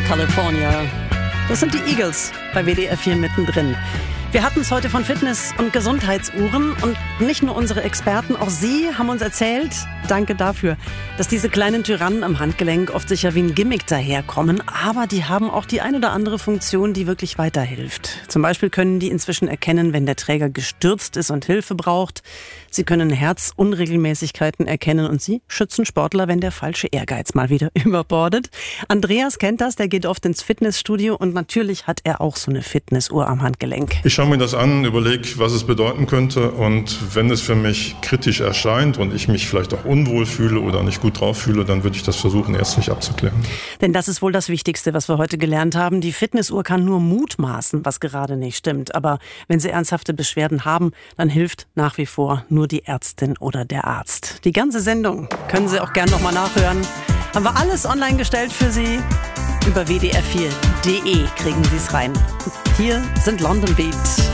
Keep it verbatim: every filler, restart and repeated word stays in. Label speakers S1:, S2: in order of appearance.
S1: California. Das sind die Eagles bei W D R vier mittendrin. Wir hatten es heute von Fitness- und Gesundheitsuhren und nicht nur unsere Experten, auch Sie haben uns erzählt, danke dafür, dass diese kleinen Tyrannen am Handgelenk oft sicher wie ein Gimmick daherkommen, aber die haben auch die ein oder andere Funktion, die wirklich weiterhilft. Zum Beispiel können die inzwischen erkennen, wenn der Träger gestürzt ist und Hilfe braucht. Sie können Herzunregelmäßigkeiten erkennen und sie schützen Sportler, wenn der falsche Ehrgeiz mal wieder überbordet. Andreas kennt das, der geht oft ins Fitnessstudio und natürlich hat er auch so eine Fitnessuhr am Handgelenk.
S2: Ich schaue mir das an, überlege, was es bedeuten könnte, und wenn es für mich kritisch erscheint und ich mich vielleicht auch unwohl fühle oder nicht gut drauf fühle, dann würde ich das versuchen, ärztlich abzuklären.
S1: Denn das ist wohl das Wichtigste, was wir heute gelernt haben. Die Fitnessuhr kann nur mutmaßen, was gerade nicht stimmt. Aber wenn Sie ernsthafte Beschwerden haben, dann hilft nach wie vor nur die Ärztin oder der Arzt. Die ganze Sendung können Sie auch gern nochmal nachhören. Haben wir alles online gestellt für Sie. Über w d r vier punkt d e kriegen Sie es rein. Hier sind London Beat.